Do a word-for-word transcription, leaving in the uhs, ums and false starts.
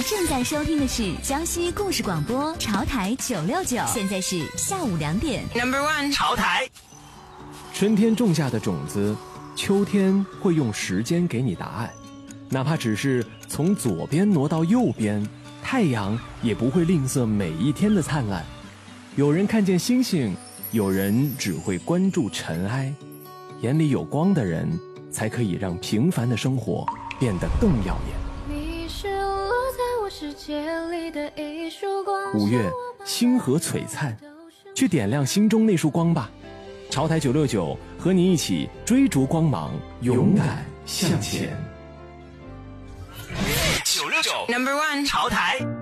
正在收听的是江西故事广播潮台九六九，现在是下午两点。 Number one， 潮台。 春天种下的种子，秋天会用时间给你答案。哪怕只是从左边挪到右边，太阳也不会吝啬每一天的灿烂。有人看见星星，有人只会关注尘埃。眼里有光的人，才可以让平凡的生活变得更耀眼。五月，星河璀璨，去点亮心中那束光吧。潮台九六九和你一起追逐光芒，勇敢向前。 九六九 Number one， 潮台。